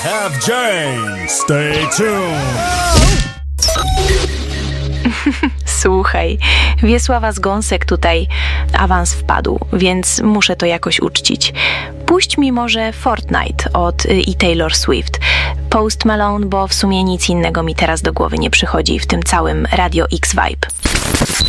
FJ, stay tuned. Słuchaj, Wiesława z Gąsek tutaj awans wpadł, więc muszę to jakoś uczcić. Puść mi może Fortnite od Taylor Swift. Post Malone, bo w sumie nic innego mi teraz do głowy nie przychodzi w tym całym Radio X Vibe.